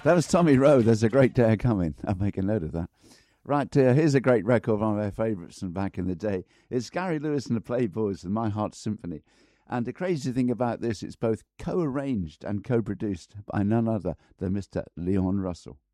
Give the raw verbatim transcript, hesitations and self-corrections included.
That was Tommy Rowe. There's a great day coming. I'll make a note of that. Right, uh, here's a great record, one of our favourites from back in the day. It's Gary Lewis and the Playboys and My Heart Symphony. And the crazy thing about this, it's both co-arranged and co-produced by none other than Mister Leon Russell.